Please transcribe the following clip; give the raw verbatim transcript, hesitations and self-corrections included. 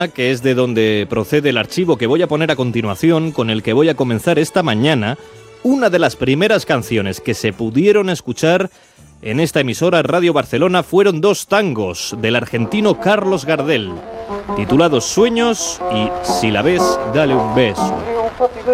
que es de donde procede el archivo que voy a poner a continuación, con el que voy a comenzar esta mañana, una de las primeras canciones que se pudieron escuchar en esta emisora Radio Barcelona fueron dos tangos del argentino Carlos Gardel, titulados Sueños y Si la ves, dale un beso.